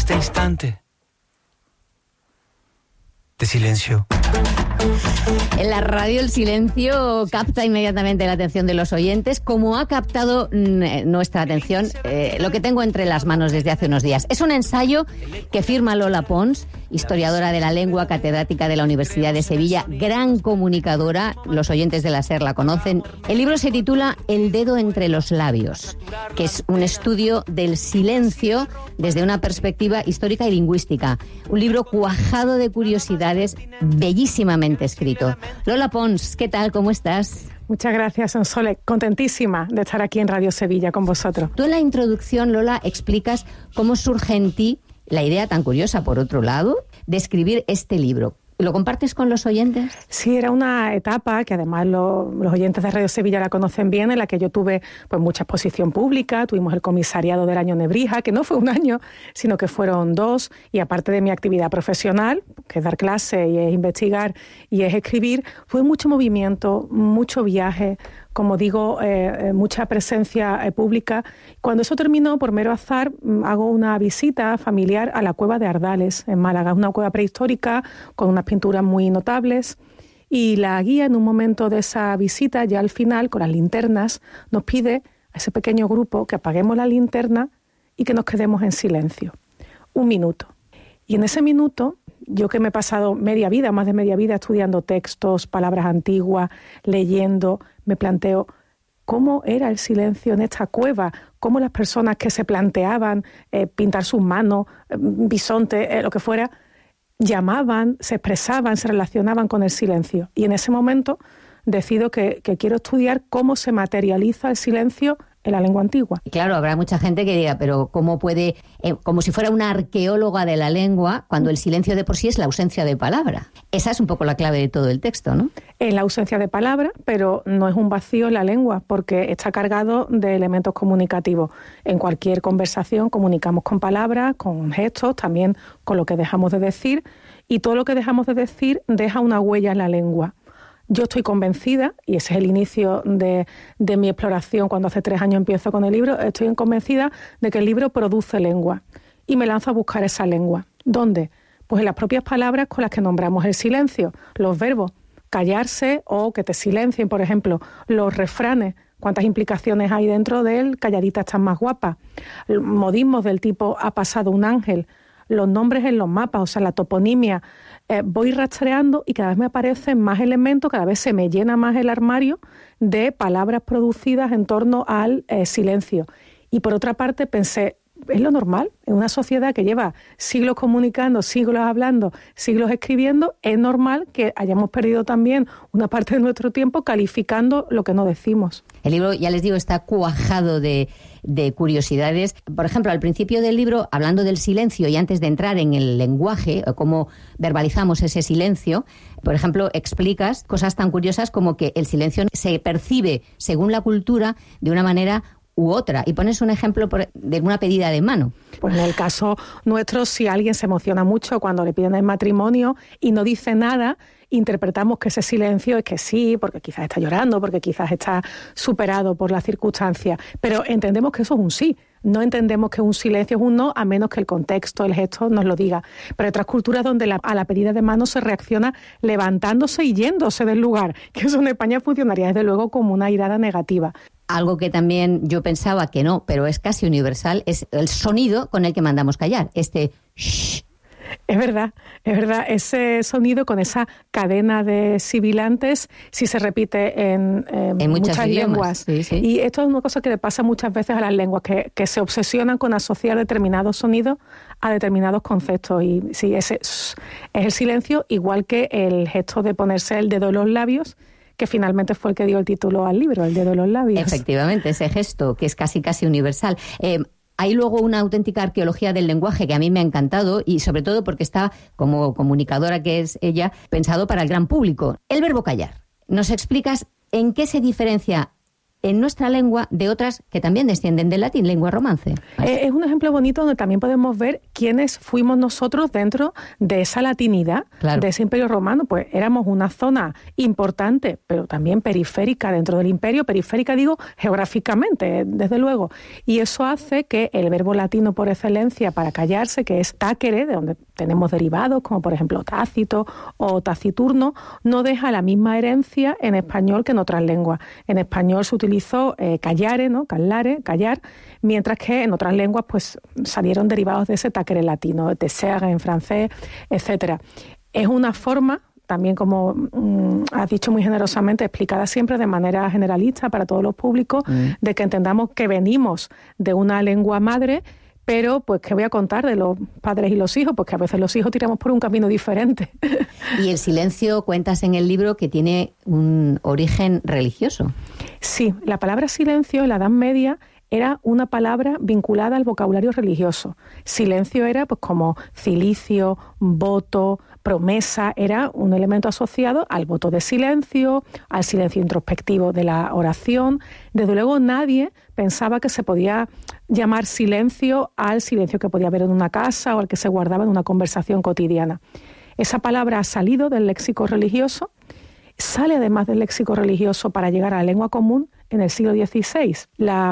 este instante de silencio. En la radio el silencio capta inmediatamente la atención de los oyentes, como ha captado nuestra atención lo que tengo entre las manos desde hace unos días. Es un ensayo que firma Lola Pons, historiadora de la lengua, catedrática de la Universidad de Sevilla, gran comunicadora, los oyentes de la SER la conocen. El libro se titula El dedo entre los labios, que es un estudio del silencio desde una perspectiva histórica y lingüística. Un libro cuajado de curiosidades, bellísimamente escrito. Lola Pons, ¿qué tal? ¿Cómo estás? Muchas gracias, Sonsole. Contentísima de estar aquí en Radio Sevilla con vosotros. Tú en la introducción, Lola, explicas cómo surge en ti la idea tan curiosa, por otro lado, de escribir este libro. ¿Lo compartes con los oyentes? Sí, era una etapa que además los oyentes de Radio Sevilla la conocen bien, en la que yo tuve pues mucha exposición pública, tuvimos el comisariado del año Nebrija, que no fue un año, sino que fueron 2, y aparte de mi actividad profesional, que es dar clase y es investigar y es escribir, fue mucho movimiento, mucho viaje, como digo, mucha presencia pública. Cuando eso terminó, por mero azar, hago una visita familiar a la cueva de Ardales, en Málaga, una cueva prehistórica con unas pinturas muy notables. Y la guía, en un momento de esa visita, ya al final, con las linternas, nos pide a ese pequeño grupo que apaguemos la linterna y que nos quedemos en silencio. 1 minuto. Y en ese minuto, yo que me he pasado media vida, más de media vida, estudiando textos, palabras antiguas, leyendo, me planteo cómo era el silencio en esta cueva, cómo las personas que se planteaban pintar sus manos, bisonte, lo que fuera, llamaban, se expresaban, se relacionaban con el silencio. Y en ese momento decido que quiero estudiar cómo se materializa el silencio en la lengua antigua. Claro, habrá mucha gente que diga, pero ¿cómo puede, como si fuera una arqueóloga de la lengua, cuando el silencio de por sí es la ausencia de palabra? Esa es un poco la clave de todo el texto, ¿no? Es la ausencia de palabra, pero no es un vacío en la lengua, porque está cargado de elementos comunicativos. En cualquier conversación comunicamos con palabras, con gestos, también con lo que dejamos de decir, y todo lo que dejamos de decir deja una huella en la lengua. Yo estoy convencida, y ese es el inicio de mi exploración cuando hace 3 años empiezo con el libro, estoy convencida de que el libro produce lengua y me lanzo a buscar esa lengua. ¿Dónde? Pues en las propias palabras con las que nombramos el silencio, los verbos, callarse o que te silencien, por ejemplo, los refranes, cuántas implicaciones hay dentro de él, calladita estás más guapa, modismos del tipo ha pasado un ángel, los nombres en los mapas, o sea, la toponimia. Voy rastreando y cada vez me aparecen más elementos, cada vez se me llena más el armario de palabras producidas en torno al silencio. Y por otra parte pensé, es lo normal, en una sociedad que lleva siglos comunicando, siglos hablando, siglos escribiendo, es normal que hayamos perdido también una parte de nuestro tiempo calificando lo que no decimos. El libro, ya les digo, está cuajado de curiosidades. Por ejemplo, al principio del libro, hablando del silencio y antes de entrar en el lenguaje, o cómo verbalizamos ese silencio, por ejemplo, explicas cosas tan curiosas como que el silencio se percibe, según la cultura, de una manera u otra. Y pones un ejemplo de una pedida de mano. Pues en el caso nuestro, si alguien se emociona mucho cuando le piden el matrimonio y no dice nada, interpretamos que ese silencio es que sí, porque quizás está llorando, porque quizás está superado por la circunstancia. Pero entendemos que eso es un sí. No entendemos que un silencio es un no, a menos que el contexto, el gesto nos lo diga. Pero hay otras culturas donde a la pedida de mano se reacciona levantándose y yéndose del lugar, que eso en España funcionaría desde luego como una irada negativa. Algo que también yo pensaba que no, pero es casi universal, es el sonido con el que mandamos callar, este shh. Es verdad, ese sonido con esa cadena de sibilantes sí se repite en muchas lenguas. Sí, sí. Y esto es una cosa que le pasa muchas veces a las lenguas, que se obsesionan con asociar determinados sonidos a determinados conceptos. Y sí, ese es el silencio, igual que el gesto de ponerse el dedo en los labios, que finalmente fue el que dio el título al libro, el dedo en los labios. Efectivamente, ese gesto que es casi universal. Hay luego una auténtica arqueología del lenguaje que a mí me ha encantado y sobre todo porque está, como comunicadora que es ella, pensado para el gran público. El verbo callar. ¿Nos explicas en qué se diferencia en nuestra lengua de otras que también descienden del latín, lengua romance. Es un ejemplo bonito donde también podemos ver quiénes fuimos nosotros dentro de esa latinidad, claro, de ese imperio romano. Pues éramos una zona importante, pero también periférica dentro del imperio, periférica digo geográficamente, desde luego. Y eso hace que el verbo latino por excelencia para callarse, que es tacere, de donde tenemos derivados, como por ejemplo tácito o taciturno, no deja la misma herencia en español que en otras lenguas. En español se utilizó callare, ¿no? Callare, callar, mientras que en otras lenguas pues salieron derivados de ese tacere latino, tesser en francés, etcétera. Es una forma, también como has dicho muy generosamente, explicada siempre de manera generalista para todos los públicos, de que entendamos que venimos de una lengua madre. Pero, pues, ¿qué voy a contar de los padres y los hijos? Pues que a veces los hijos tiramos por un camino diferente. Y el silencio, cuentas en el libro, que tiene un origen religioso. Sí, la palabra silencio en la Edad Media era una palabra vinculada al vocabulario religioso. Silencio era pues como cilicio, voto, promesa, era un elemento asociado al voto de silencio, al silencio introspectivo de la oración. Desde luego nadie pensaba que se podía llamar silencio al silencio que podía haber en una casa o al que se guardaba en una conversación cotidiana. Esa palabra ha salido del léxico religioso, sale además del léxico religioso para llegar a la lengua común en el siglo XVI. La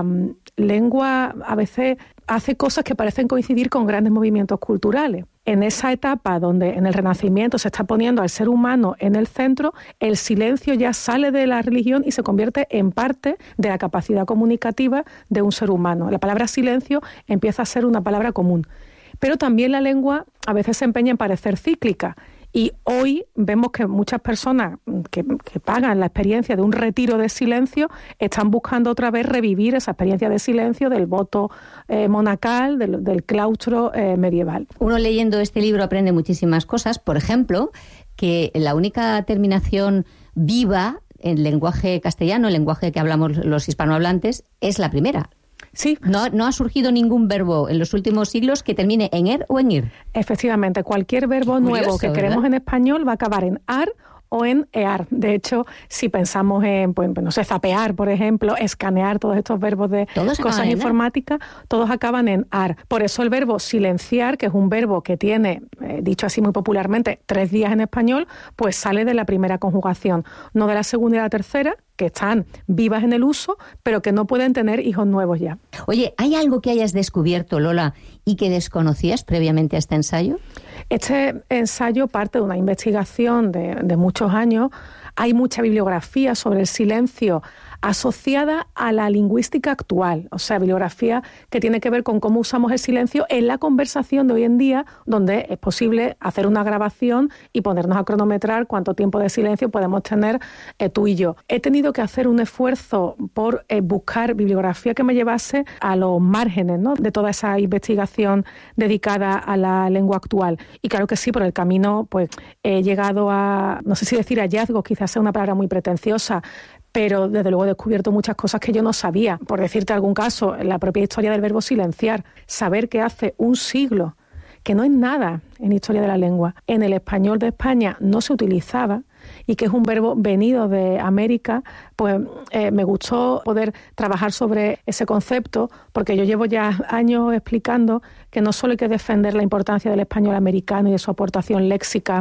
lengua a veces hace cosas que parecen coincidir con grandes movimientos culturales. En esa etapa donde en el Renacimiento se está poniendo al ser humano en el centro, el silencio ya sale de la religión y se convierte en parte de la capacidad comunicativa de un ser humano. La palabra silencio empieza a ser una palabra común. Pero también la lengua a veces se empeña en parecer cíclica. Y hoy vemos que muchas personas que pagan la experiencia de un retiro de silencio están buscando otra vez revivir esa experiencia de silencio del voto monacal, del claustro medieval. Uno leyendo este libro aprende muchísimas cosas. Por ejemplo, que la única terminación viva en lenguaje castellano, el lenguaje que hablamos los hispanohablantes, es la primera. Sí. No ha surgido ningún verbo en los últimos siglos que termine en er o en ir. Efectivamente, cualquier verbo nuevo que queremos en español va a acabar en ar o en ear. De hecho, si pensamos en, pues, no sé, zapear, por ejemplo, escanear, todos estos verbos de cosas informáticas, todos acaban en ar. Por eso el verbo silenciar, que es un verbo que tiene, dicho así muy popularmente, 3 días en español, pues sale de la primera conjugación, no de la segunda y la tercera, que están vivas en el uso, pero que no pueden tener hijos nuevos ya. Oye, ¿hay algo que hayas descubierto, Lola, y que desconocías previamente a este ensayo? Este ensayo parte de una investigación de muchos años. Hay mucha bibliografía sobre el silencio asociada a la lingüística actual, o sea, bibliografía que tiene que ver con cómo usamos el silencio en la conversación de hoy en día, donde es posible hacer una grabación y ponernos a cronometrar cuánto tiempo de silencio podemos tener tú y yo. He tenido que hacer un esfuerzo por buscar bibliografía que me llevase a los márgenes, ¿no?, de toda esa investigación dedicada a la lengua actual. Y claro que sí, por el camino pues he llegado a, no sé si decir hallazgos, quizás sea una palabra muy pretenciosa, pero desde luego he descubierto muchas cosas que yo no sabía. Por decirte algún caso, la propia historia del verbo silenciar, saber que hace un siglo, que no es nada en historia de la lengua, en el español de España no se utilizaba y que es un verbo venido de América, pues me gustó poder trabajar sobre ese concepto, porque yo llevo ya años explicando que no solo hay que defender la importancia del español americano y de su aportación léxica,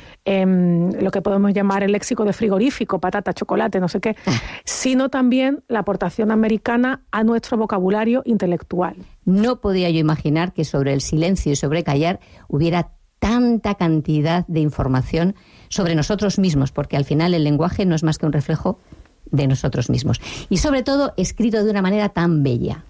lo que podemos llamar el léxico de frigorífico, patata, chocolate, no sé qué, sino también la aportación americana a nuestro vocabulario intelectual. No podía yo imaginar que sobre el silencio y sobre callar hubiera tanta cantidad de información sobre nosotros mismos, porque al final el lenguaje no es más que un reflejo de nosotros mismos. Y sobre todo escrito de una manera tan bella.